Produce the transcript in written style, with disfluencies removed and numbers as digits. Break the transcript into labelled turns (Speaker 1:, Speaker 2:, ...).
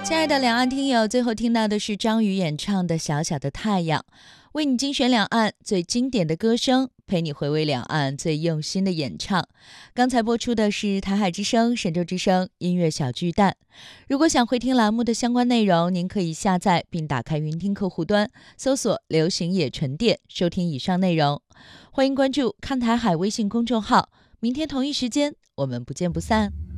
Speaker 1: 亲爱的两岸听友，最后听到的是张宇演唱的《小小的太阳》，为你精选两岸最经典的歌声，陪你回味两岸最用心的演唱。刚才播出的是台海之声、神州之声音乐小巨蛋。如果想回听栏目的相关内容，您可以下载并打开云听客户端，搜索流行野纯电收听以上内容。欢迎关注看台海微信公众号，明天同一时间我们不见不散。